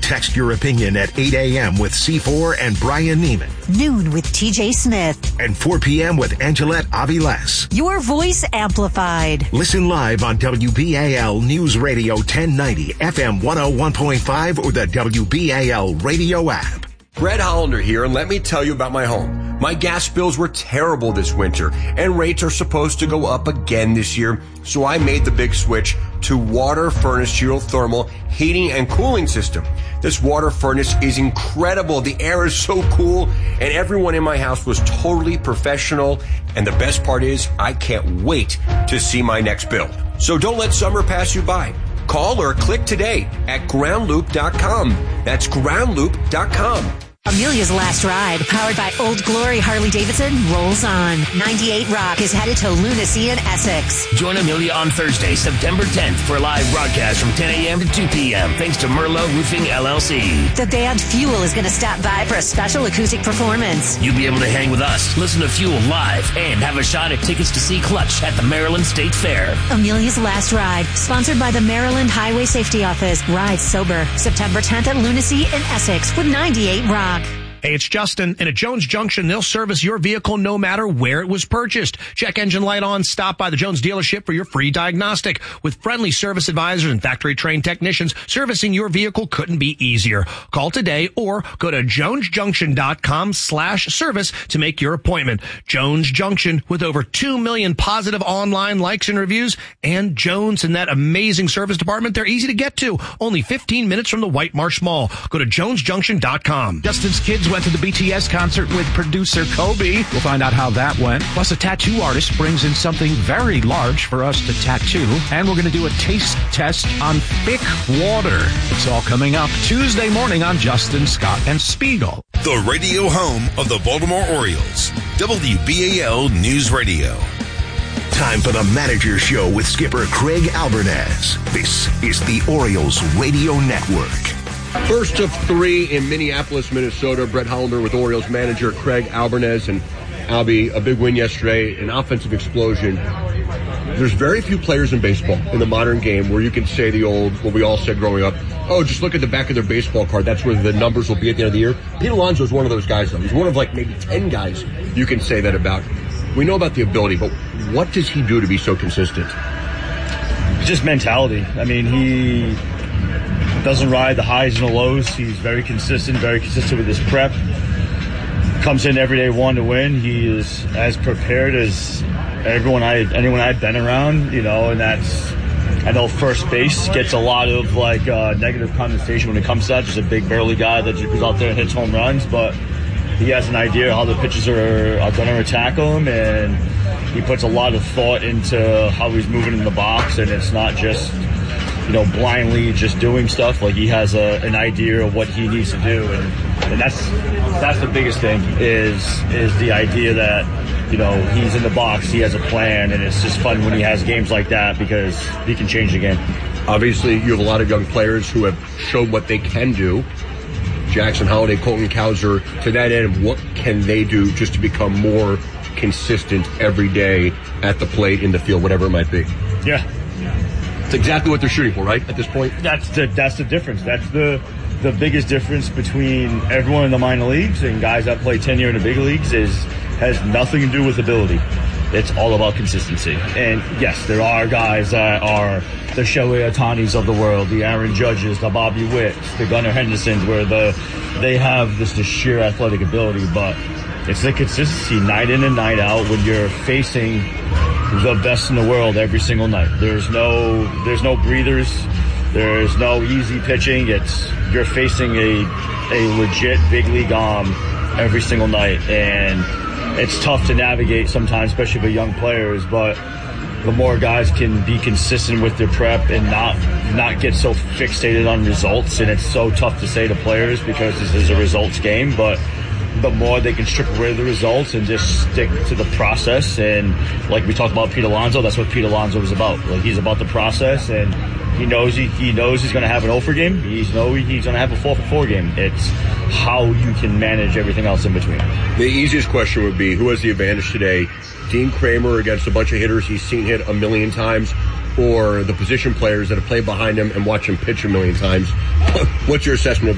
Text your opinion at 8 a.m. with C4 and Brian Neiman. Noon with TJ Smith. And 4 p.m. with Angelette Aviles. Your voice amplified. Listen live on WBAL News Radio 1090, FM 101.5, or the WBAL radio app. Brett Hollander here, and let me tell you about my home. My gas bills were terrible this winter, and rates are supposed to go up again this year, so I made the big switch to Water Furnace Geothermal Heating and Cooling System. This water furnace is incredible. The air is so cool, and everyone in my house was totally professional, and the best part is I can't wait to see my next bill. So don't let summer pass you by. Call or click today at groundloop.com. That's groundloop.com. Amelia's Last Ride, powered by Old Glory Harley-Davidson, rolls on. 98 Rock is headed to Lunacy in Essex. Join Amelia on Thursday, September 10th for a live broadcast from 10 a.m. to 2 p.m. thanks to Merlot Roofing, LLC. The band Fuel is going to stop by for a special acoustic performance. You'll be able to hang with us, listen to Fuel live, and have a shot at tickets to see Clutch at the Maryland State Fair. Amelia's Last Ride, sponsored by the Maryland Highway Safety Office. Ride sober. September 10th at Lunacy in Essex with 98 Rock. Hey, it's Justin, and at Jones Junction, they'll service your vehicle no matter where it was purchased. Check engine light on, stop by the Jones dealership for your free diagnostic. With friendly service advisors and factory-trained technicians, servicing your vehicle couldn't be easier. Call today or go to jonesjunction.com/service to make your appointment. Jones Junction, with over 2 million positive online likes and reviews, and Jones and that amazing service department, they're easy to get to. Only 15 minutes from the White Marsh Mall. Go to jonesjunction.com. Justin's kids went to the BTS concert with producer Kobe. We'll find out how that went. Plus, a tattoo artist brings in something very large for us to tattoo. And we're going to do a taste test on Bic water. It's all coming up Tuesday morning on Justin, Scott, and Spiegel. The radio home of the Baltimore Orioles. WBAL News Radio. Time for the Manager Show with skipper Craig Albernaz. This is the Orioles Radio Network. First of 3 in Minneapolis, Minnesota. Brett Hollander with Orioles manager Craig Albernaz. And Albie, a big win yesterday, an offensive explosion. There's very few players in baseball in the modern game where you can say what we all said growing up, oh, just look at the back of their baseball card. That's where the numbers will be at the end of the year. Pete Alonso is one of those guys, though. He's one of like maybe 10 guys you can say that about. We know about the ability, but what does he do to be so consistent? Just mentality. I mean, he doesn't ride the highs and the lows. He's very consistent with his prep. Comes in every day wanting to win. He is as prepared as anyone I've been around, and that's, I know first base gets a lot of negative connotation when it comes to that. Just a big burly guy that just goes out there and hits home runs, but he has an idea how the pitchers are going to attack him, and he puts a lot of thought into how he's moving in the box, and it's not just blindly just doing stuff. Like, he has an idea of what he needs to do, and that's the biggest thing is the idea that he's in the box, he has a plan, and it's just fun when he has games like that because he can change the game. Obviously, you have a lot of young players who have shown what they can do. Jackson Holliday, Colton Cowser, to that end, what can they do just to become more consistent every day at the plate, in the field, whatever it might be? Yeah. It's exactly what they're shooting for, right, at this point? That's the difference. That's the biggest difference between everyone in the minor leagues and guys that play tenure in the big leagues has nothing to do with ability. It's all about consistency. And yes, there are guys that are the Shohei Ohtanis of the world, the Aaron Judges, the Bobby Wicks, the Gunnar Hendersons, where they have this sheer athletic ability, but it's the consistency night in and night out when you're facing the best in the world every single night. There's no breathers. There's no easy pitching. You're facing a legit big league arm every single night, and it's tough to navigate sometimes, especially for young players, but the more guys can be consistent with their prep and not get so fixated on results, and it's so tough to say to players because this is a results game, but the more they can strip away the results and just stick to the process. And like we talked about Pete Alonso, that's what Pete Alonso is about. Like, he's about the process, and he knows he's going to have an 0-for game. He's going to have a 4-for-4 game. It's how you can manage everything else in between. The easiest question would be, who has the advantage today? Dean Kramer against a bunch of hitters he's seen hit a million times, or the position players that have played behind him and watched him pitch a million times? What's your assessment of